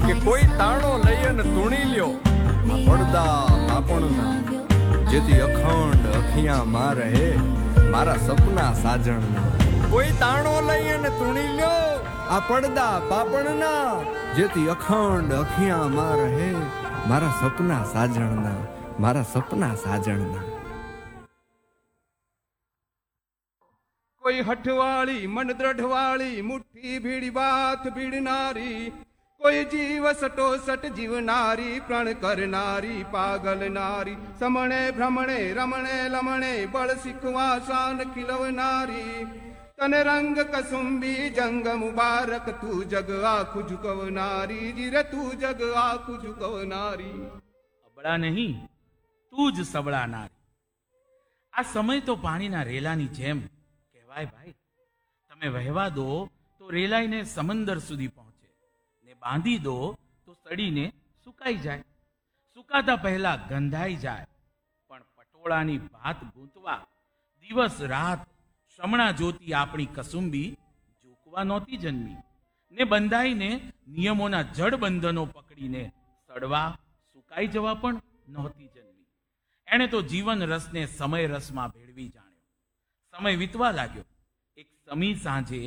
કે કોઈ તાણો લઈ અને તૂણી લ્યો આ પડદા પાપણના, જેથી અખંડ અખિયા માં રહે મારા સપના સાજણના. કોઈ તાણો લઈ અને તૂણી લ્યો આ પડદા પાપણના, જેથી અખંડ અખિયા માં રહે મારા સપના સાજણના, મારા સપના સાજણના. કોઈ હઠવાળી મન દ્રઢવાળી મુઠ્ઠી ભીડી બાથ ભીડનારી, કોઈ જીવ સટોસટ જીવનારી પ્રણ કરનારી પાગલનારી, સમણે ભ્રમણે રમણે લમણે બળ શીખવા શાન ખીલવનારી, તન રંગ કસુંબી જંગ મુબારક તું જગ આખું ઝુકવનારી, જીરે તું જગ આખું ઝુકવનારી. અબળા નહીં, તું જ સબળા નારી. આ સમય તો પાણીના રેલાની જેમ કહેવાય ભાઈ. તમે વહેવા દો તો રેલાઈને સમંદર સુધી પહોંચે, ને બાંધી દો તો સડીને સુકાઈ જાય. સુકાતા પહેલા ગંધાઈ જાય. પણ પટોળાની ભાત ગૂંથવા દિવસ રાત શ્રમણા જોતી આપણી કસુંબી ઝૂકવા નહોતી જન્મી, ને બંધાઈને નિયમોના જડ બંધનો પકડીને સડવા સુકાઈ જવા પણ નહોતી જન્મી. એણે તો જીવન રસને સમય રસમાં ભેળવી જાણ્યો. સમય વીતવા લાગ્યો. એક સમી સાંજે